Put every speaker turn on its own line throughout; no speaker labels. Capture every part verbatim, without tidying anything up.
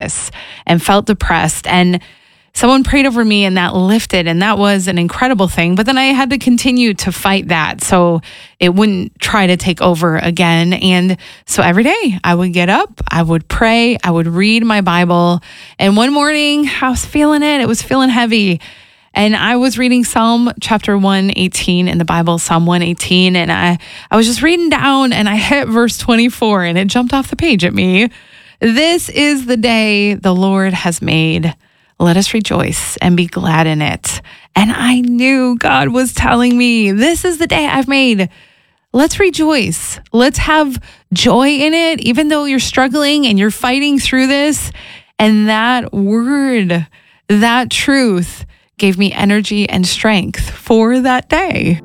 anxious and felt depressed. And someone prayed over me and that lifted, and that was an incredible thing. But then I had to continue to fight that so it wouldn't try to take over again. And so every day I would get up, I would pray, I would read my Bible. And one morning I was feeling it. It was feeling heavy. And I was reading Psalm chapter one eighteen in the Bible, Psalm one eighteen. And I, I was just reading down and I hit verse twenty-four and it jumped off the page at me. This is the day the Lord has made. Let us rejoice and be glad in it. And I knew God was telling me, this is the day I've made. Let's rejoice. Let's have joy in it, even though you're struggling and you're fighting through this. And that word, that truth gave me energy and strength for that day.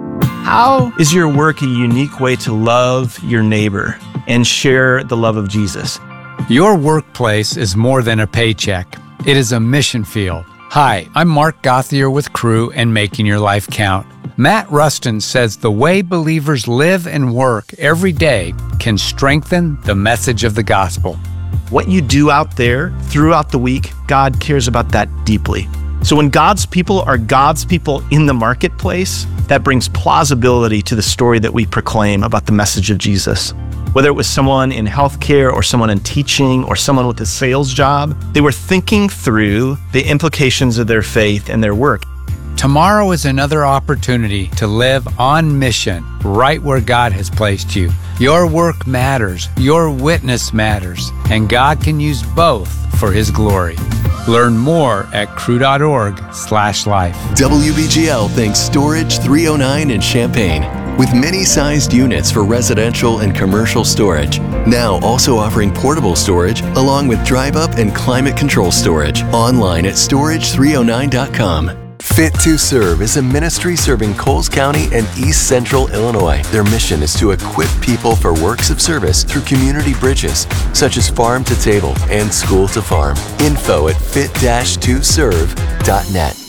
How is your work a unique way to love your neighbor and share the love of Jesus?
Your workplace is more than a paycheck. It is a mission field. Hi, I'm Mark Gothier with Crew and Making Your Life Count. Matt Rustin says the way believers live and work every day can strengthen the message of the gospel.
What you do out there throughout the week, God cares about that deeply. So when God's people are God's people in the marketplace, that brings plausibility to the story that we proclaim about the message of Jesus. Whether it was someone in healthcare or someone in teaching or someone with a sales job, they were thinking through the implications of their faith and their work.
Tomorrow is another opportunity to live on mission right where God has placed you. Your work matters, your witness matters, and God can use both for His glory. Learn more at crew.org slash life.
W B G L thanks Storage three oh nine in Champaign, with many-sized units for residential and commercial storage. Now also offering portable storage along with drive-up and climate control storage. Online at storage three oh nine dot com. Fit to Serve is a ministry serving Coles County and East Central Illinois. Their mission is to equip people for works of service through community bridges, such as Farm to Table and School to Farm. Info at fit dash to serve dot net.